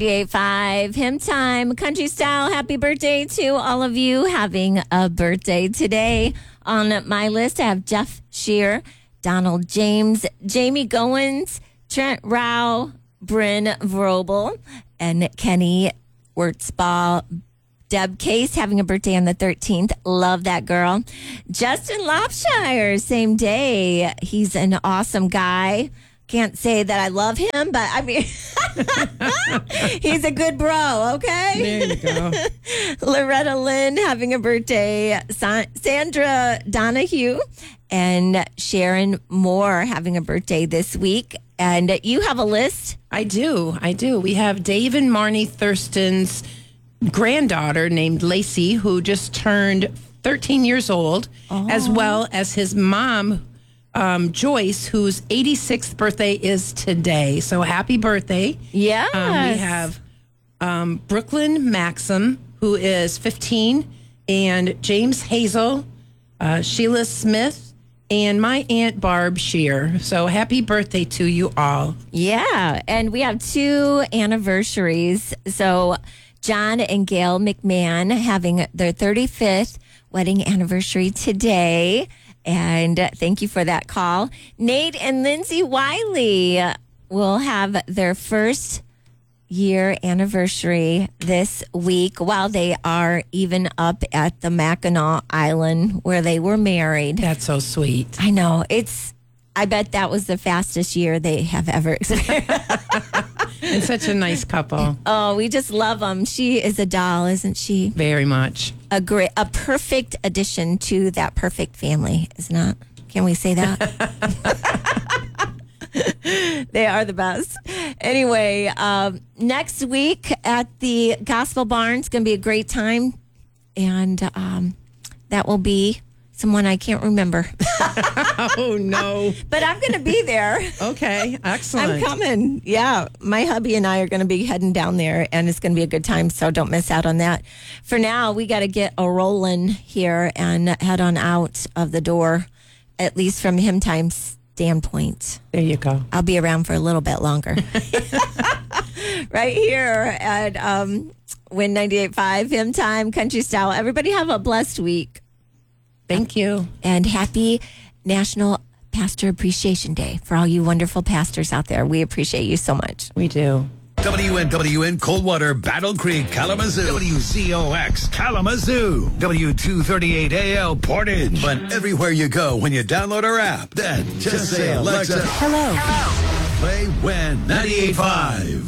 98.5 Hymn Time, Country Style. Happy birthday to all of you having a birthday today. On my list, I have Jeff Shear, Donald James, Jamie Goins, Trent Rao, Bryn Vrobel, and Kenny Wurtzball. Deb Case having a birthday on the 13th. Love that girl. Justin Lopshire, same day. He's an awesome guy. Can't say that I love him, but I mean, he's a good bro, okay? There you go. Loretta Lynn having a birthday. Sandra Donahue and Sharon Moore having a birthday this week. And you have a list? I do. We have Dave and Marnie Thurston's granddaughter named Lacey, who just turned 13 years old, as well as his mom, Joyce, whose 86th birthday is today. So happy birthday. Yes. We have Brooklyn Maxim, who is 15, and James Hazel, Sheila Smith, and my Aunt Barb Shear. So happy birthday to you all. Yeah. And we have 2 anniversaries. So John and Gail McMahon having their 35th wedding anniversary today. And thank you for that call. Nate and Lindsay Wiley will have their first year anniversary this week while they are even up at the Mackinac Island where they were married. That's so sweet. I know. I bet that was the fastest year they have ever experienced. And such a nice couple. Oh, we just love them. She is a doll, isn't she? Very much. A perfect addition to that perfect family, is not? Can we say that? They are the best. Anyway, next week at the Gospel Barn is going to be a great time. And that will be someone I can't remember. Oh, no. But I'm going to be there. Okay, excellent. I'm coming. Yeah, my hubby and I are going to be heading down there, and it's going to be a good time, so don't miss out on that. For now, we got to get a rolling here and head on out of the door, at least from Hymn Time's standpoint. There you go. I'll be around for a little bit longer. Right here at Win 98.5 Hymn Time, Country Style. Everybody have a blessed week. Thank you. And happy National Pastor Appreciation Day for all you wonderful pastors out there. We appreciate you so much. We do. WNWN Coldwater, Battle Creek, Kalamazoo. WCOX, Kalamazoo. W238AL, Portage. But everywhere you go when you download our app, then just say, Alexa, Hello. play Win 98.5.